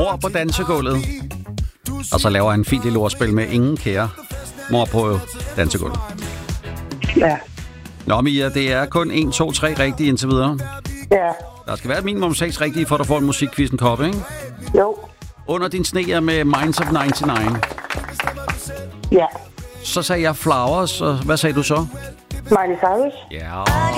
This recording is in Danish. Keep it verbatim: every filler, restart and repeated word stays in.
mor på dansegulvet. Og så laver han en fint lille ordspil med ingen kære mor på dansegulvet. Ja. Nå, Mia, det er kun en, to, tre rigtige indtil videre. Ja. Der skal være et minimum seks rigtige, for at du får en musikquizzen kop, ikke? Jo. Under din sneer med Minds of nioghalvfems. Ja. Så sagde jeg Flowers, og hvad sagde du så? Miley Cyrus. Ja.